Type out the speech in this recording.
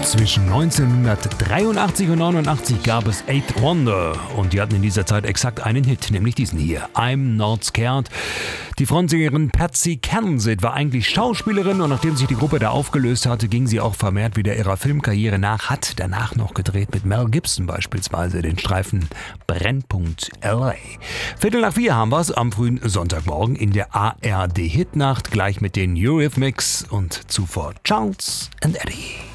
Zwischen 1983 und 89 gab es Eighth Wonder und die hatten in dieser Zeit exakt einen Hit, nämlich diesen hier, I'm Not Scared. Die Frontsängerin Patsy Kensit war eigentlich Schauspielerin und nachdem sich die Gruppe da aufgelöst hatte, ging sie auch vermehrt wieder ihrer Filmkarriere nach, hat danach noch gedreht mit Mel Gibson beispielsweise den Streifen Brennpunkt LA. 3:15 haben wir es am frühen Sonntagmorgen in der ARD Hitnacht, gleich mit den Eurythmics und zuvor Charles and Eddie.